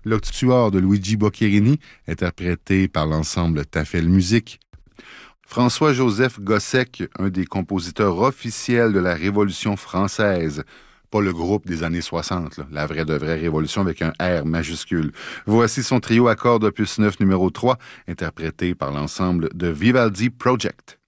Le tueur de Luigi Boccherini, interprété par l'ensemble Tafel Musique. François-Joseph Gossec, un des compositeurs officiels de la Révolution française. Pas le groupe des années 60, là, la vraie de vraie révolution avec un R majuscule. Voici son trio à cordes opus 9 numéro 3, interprété par l'ensemble de Vivaldi Project.